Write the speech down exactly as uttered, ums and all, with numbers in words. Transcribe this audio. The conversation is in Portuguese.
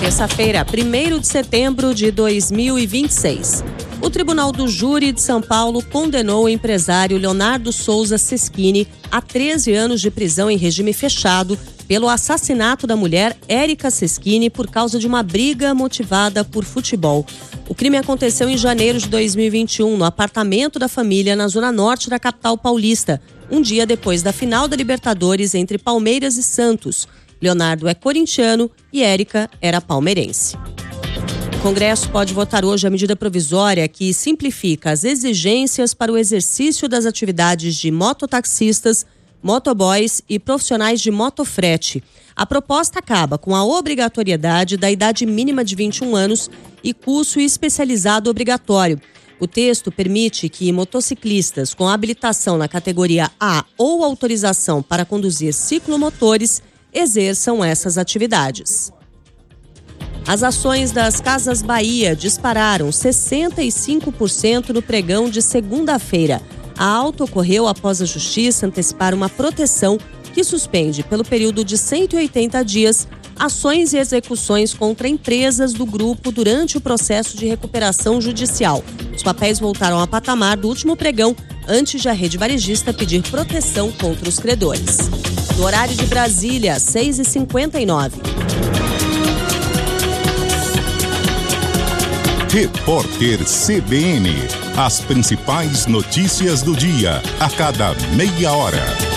Terça-feira, primeiro de setembro de dois mil e vinte e seis. O Tribunal do Júri de São Paulo condenou o empresário Leonardo Souza Seschini a treze anos de prisão em regime fechado pelo assassinato da mulher Érica Seschini por causa de uma briga motivada por futebol. O crime aconteceu em janeiro de dois mil e vinte e um, no apartamento da família na zona norte da capital paulista, um dia depois da final da Libertadores entre Palmeiras e Santos. Leonardo é corintiano e Érica era palmeirense. O Congresso pode votar hoje a medida provisória que simplifica as exigências para o exercício das atividades de mototaxistas, motoboys e profissionais de motofrete. A proposta acaba com a obrigatoriedade da idade mínima de vinte e um anos e curso especializado obrigatório. O texto permite que motociclistas com habilitação na categoria A ou autorização para conduzir ciclomotores exerçam essas atividades. As ações das Casas Bahia dispararam sessenta e cinco por cento no pregão de segunda-feira. A alta ocorreu após a Justiça antecipar uma proteção que suspende, pelo período de cento e oitenta dias, ações e execuções contra empresas do grupo durante o processo de recuperação judicial. Os papéis voltaram ao patamar do último pregão, antes de a rede varejista pedir proteção contra os credores. No horário de Brasília, seis e cinquenta e nove. Repórter C B N. As principais notícias do dia, a cada meia hora.